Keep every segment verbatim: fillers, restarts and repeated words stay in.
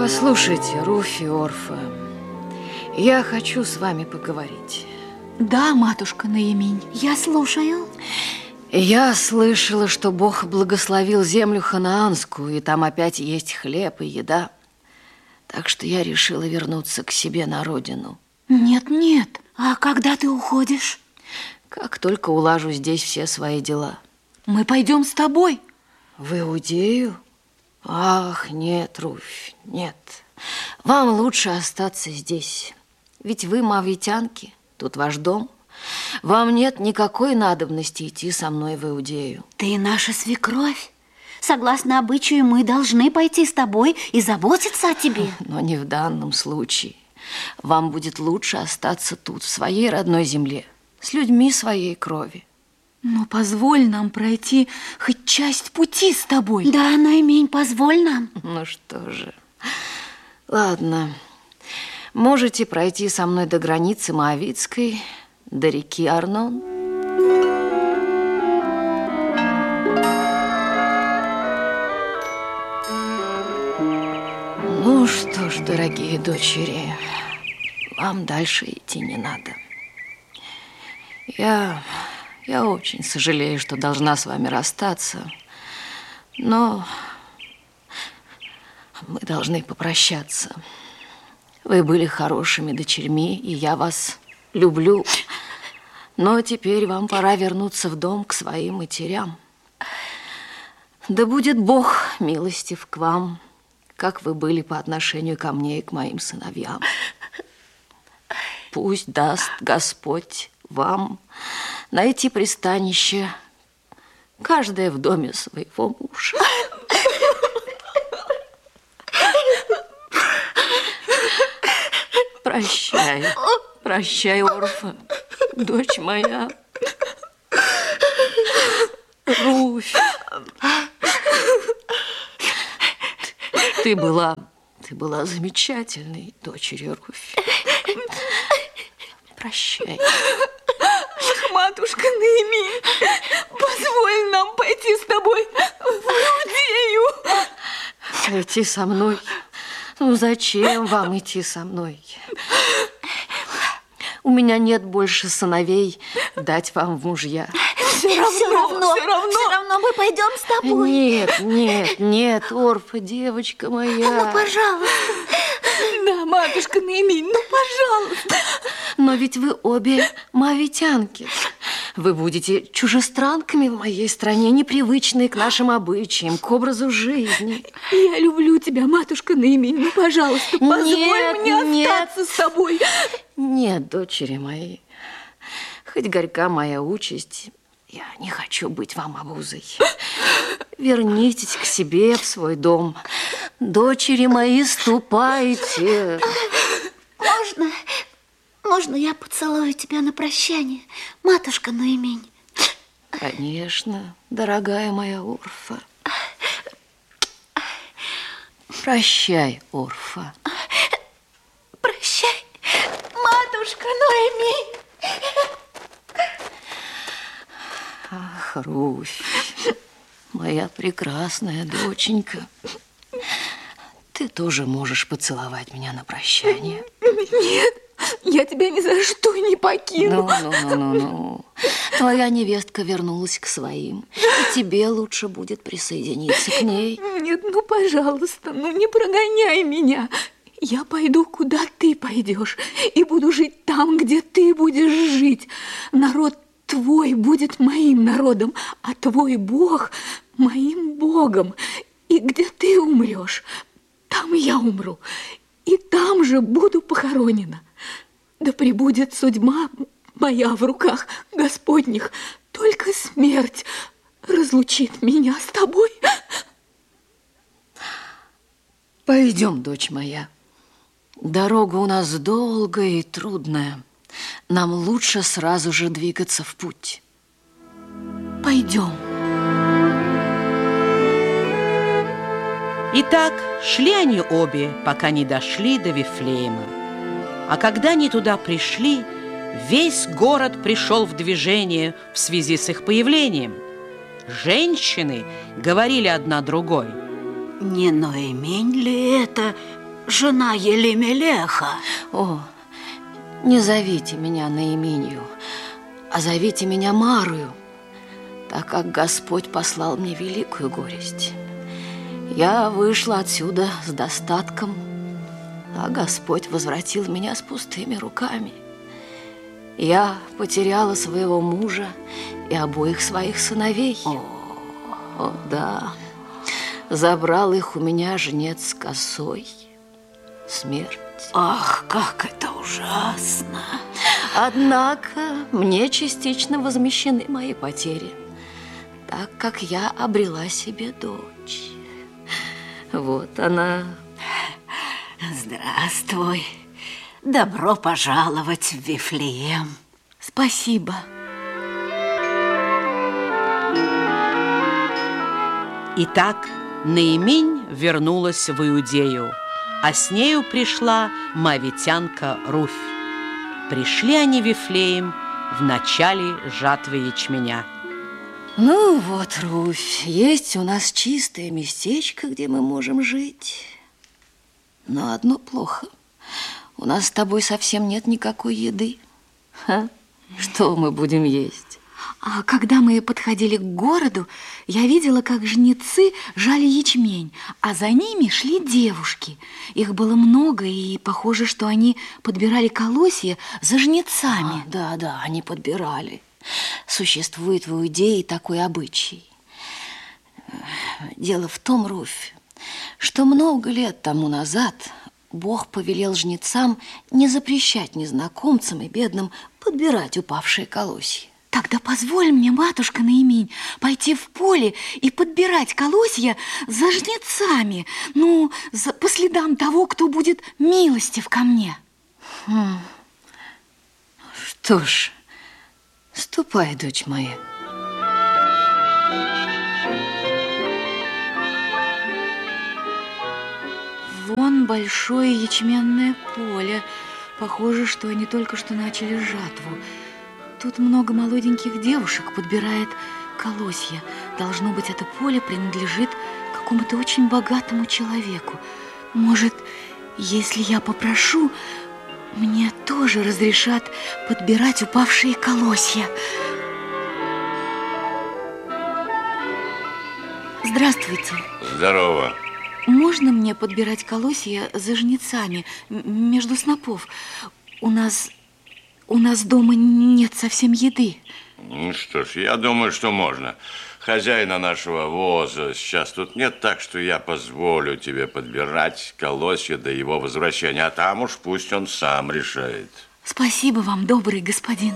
Послушайте, Руфь и Орфа, я хочу с вами поговорить. Да, матушка Наимень, я слушаю. Я слышала, что Бог благословил землю ханаанскую, и там опять есть хлеб и еда. Так что я решила вернуться к себе на родину. Нет, нет. А когда ты уходишь? Как только улажу здесь все свои дела. Мы пойдем с тобой. В Иудею? Ах, нет, Руфь, нет. Вам лучше остаться здесь. Ведь вы мавитянки, тут ваш дом. Вам нет никакой надобности идти со мной в Иудею. Ты наша свекровь. Согласно обычаю, мы должны пойти с тобой и заботиться о тебе. Но не в данном случае. Вам будет лучше остаться тут, в своей родной земле, с людьми своей крови. Но позволь нам пройти хоть часть пути с тобой. Да, Наимень, позволь нам. Ну что же, ладно. Можете пройти со мной до границы Моавитской, до реки Арнон. Ну что ж, дорогие дочери, вам дальше идти не надо. Я... Я очень сожалею, что должна с вами расстаться, но мы должны попрощаться. Вы были хорошими дочерьми, и я вас люблю. Но теперь вам пора вернуться в дом к своим матерям. Да будет Бог милостив к вам, как вы были по отношению ко мне и к моим сыновьям. Пусть даст Господь вам найти пристанище, каждая в доме своего мужа. Прощай, прощай, Орфа, дочь моя. Руфь, ты была, ты была замечательной дочерью, Руфь. Прощай. Матушка Наимень, позволь нам пойти с тобой в Иудею. Пойти со мной? Ну, зачем вам идти со мной? У меня нет больше сыновей дать вам в мужья. Все равно, все равно, все равно, все равно мы пойдем с тобой. Нет, нет, нет, Орфа, девочка моя. Ну, пожалуйста. Да, матушка Наимень, ну, пожалуйста. Но ведь вы обе моавитянки. Вы будете чужестранками в моей стране, непривычные к нашим обычаям, к образу жизни. Я люблю тебя, матушка Наимень, ну, пожалуйста, позволь нет, мне нет. остаться с тобой. Нет, дочери мои, хоть горька моя участь, я не хочу быть вам обузой. Вернитесь к себе в свой дом. Дочери мои, ступайте. Можно, можно я поцелую тебя на прощание, матушка Наимень? Конечно, дорогая моя Орфа. Прощай, Орфа. Прощай, матушка Наимень. Ах, Руфь, моя прекрасная доченька, ты тоже можешь поцеловать меня на прощание. Нет, я тебя ни за что не покину. Ну, ну, ну, ну, ну. Твоя невестка вернулась к своим, и тебе лучше будет присоединиться к ней. Нет, ну, пожалуйста, ну, не прогоняй меня. Я пойду, куда ты пойдешь, и буду жить там, где ты будешь жить. Народ твой будет моим народом, а твой Бог моим Богом. И где ты умрешь, там я умру, и там же буду похоронена. Да пребудет судьба моя в руках Господних, только смерть разлучит меня с тобой. Пойдем, дочь моя. Дорога у нас долгая и трудная. Нам лучше сразу же двигаться в путь. Пойдем. Итак, шли они обе, пока не дошли до Вифлеема. А когда они туда пришли, весь город пришел в движение в связи с их появлением. Женщины говорили одна другой: Не Ноэмень ли это, жена Елемелеха. О, не зовите меня Наиминью, а зовите меня Марою, так как Господь послал мне великую горесть. Я вышла отсюда с достатком, а Господь возвратил меня с пустыми руками. Я потеряла своего мужа и обоих своих сыновей. О, О да, забрал их у меня жнец косой. Смерть. Ах, как это ужасно! Однако мне частично возмещены мои потери, так как я обрела себе дочь. Вот она. Здравствуй. Добро пожаловать в Вифлеем. Спасибо. Итак, Наиминь вернулась в Иудею, а с нею пришла моавитянка Руфь. Пришли они в Вифлеем в начале жатвы ячменя. Ну вот, Руфь, есть у нас чистое местечко, где мы можем жить. Но одно плохо. У нас с тобой совсем нет никакой еды. Ха? Что мы будем есть? А когда мы подходили к городу, я видела, как жнецы жали ячмень, а за ними шли девушки. Их было много, и похоже, что они подбирали колосья за жнецами. А, да, да, они подбирали. Существует в Иудее такой обычай. Дело в том, Руфь, что много лет тому назад Бог повелел жнецам не запрещать незнакомцам и бедным подбирать упавшие колосья. Тогда позволь мне, матушка Наиминь, пойти в поле и подбирать колосья за жнецами, ну, за, по следам того, кто будет милостив ко мне. Хм. Что ж, ступай, дочь моя. Вон большое ячменное поле. Похоже, что они только что начали жатву. Тут много молоденьких девушек подбирает колосья. Должно быть, это поле принадлежит какому-то очень богатому человеку. Может, если я попрошу, мне тоже разрешат подбирать упавшие колосья. Здравствуйте. Здорово. Можно мне подбирать колосья за жнецами, между снопов? У нас... У нас дома нет совсем еды. Ну что ж, я думаю, что можно. Хозяина нашего воза сейчас тут нет, так что я позволю тебе подбирать колосья до его возвращения, а там уж пусть он сам решает. Спасибо вам, добрый господин.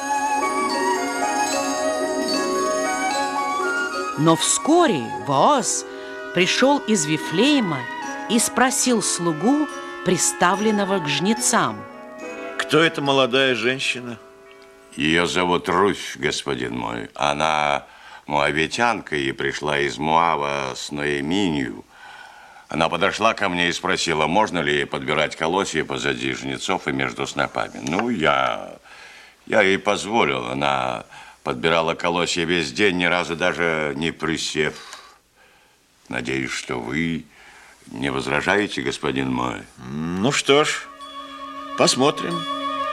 Но вскоре Бооз пришел из Вифлеема и спросил слугу, приставленного к жнецам: кто эта молодая женщина? Ее зовут Руфь, господин мой. Она моавитянка и пришла из Моава с Наиминью. Она подошла ко мне и спросила, можно ли ей подбирать колосья позади жнецов и между снопами. Ну, я, я ей позволил. Она подбирала колосья весь день, ни разу даже не присев. Надеюсь, что вы не возражаете, господин мой? Ну что ж, посмотрим.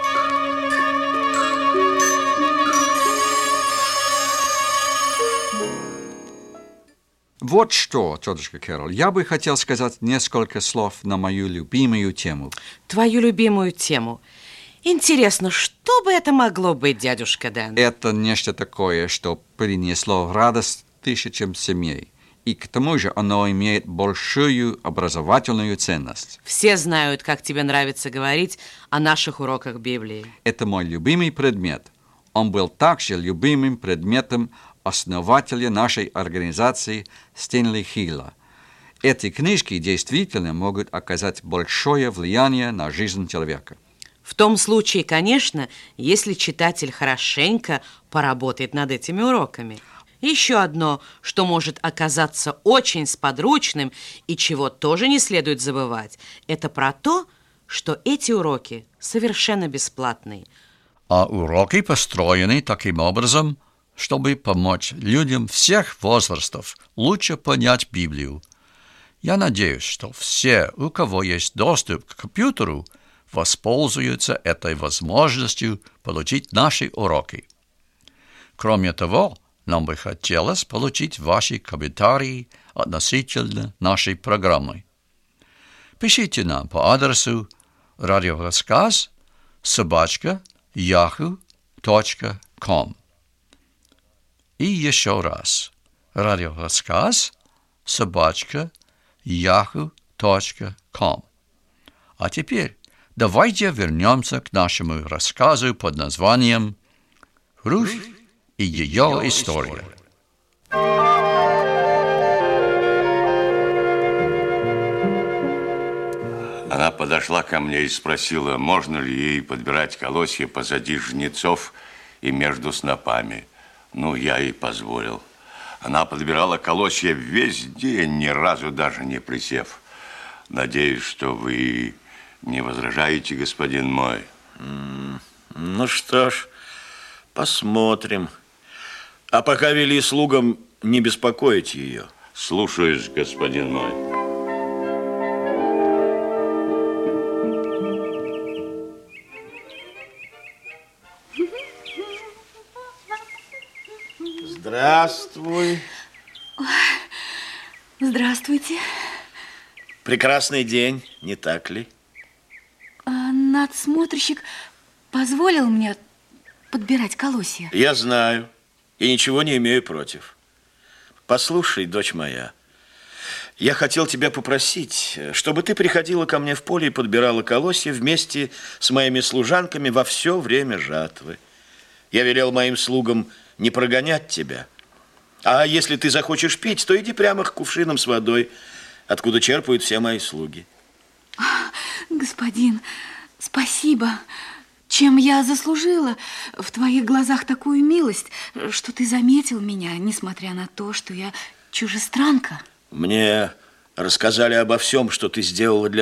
Вот что, тетушка Кэрол, я бы хотел сказать несколько слов на мою любимую тему. Твою любимую тему. Интересно, что бы это могло быть, дядюшка Дэн? Это нечто такое, что принесло радость тысячам семей. И к тому же оно имеет большую образовательную ценность. Все знают, как тебе нравится говорить о наших уроках Библии. Это мой любимый предмет. Он был также любимым предметом основателя нашей организации Стэнли Хилла. Эти книжки действительно могут оказать большое влияние на жизнь человека. В том случае, конечно, если читатель хорошенько поработает над этими уроками. Еще одно, что может оказаться очень сподручным и чего тоже не следует забывать, это про то, что эти уроки совершенно бесплатные. А уроки построены таким образом, чтобы помочь людям всех возрастов лучше понять Библию. Я надеюсь, что все, у кого есть доступ к компьютеру, воспользуются этой возможностью получить наши уроки. Кроме того, нам бы хотелось получить ваши комментарии относительно нашей программы. Пишите нам по адресу радиорассказ собака яху точка ком. И еще раз. Радиорассказ собака яху точка ком. А теперь давайте вернемся к нашему рассказу под названием «Руфь и ее история». Она подошла ко мне и спросила, можно ли ей подбирать колосья позади жнецов и между снопами. Ну, я ей позволил. Она подбирала колосья весь день, ни разу даже не присев. Надеюсь, что вы не возражаете, господин мой. Mm, ну что ж, посмотрим. А пока вели слугам не беспокоить ее. Слушаюсь, господин мой. Здравствуй. Здравствуйте. Прекрасный день, не так ли? А надсмотрщик позволил мне подбирать колосья. Я знаю и ничего не имею против. Послушай, дочь моя, я хотел тебя попросить, чтобы ты приходила ко мне в поле и подбирала колосья вместе с моими служанками во все время жатвы. Я велел моим слугам не прогонять тебя. А если ты захочешь пить, то иди прямо к кувшинам с водой, откуда черпают все мои слуги. Господин, спасибо. Чем я заслужила в твоих глазах такую милость, что ты заметил меня, несмотря на то, что я чужестранка? Мне рассказали обо всем, что ты сделала для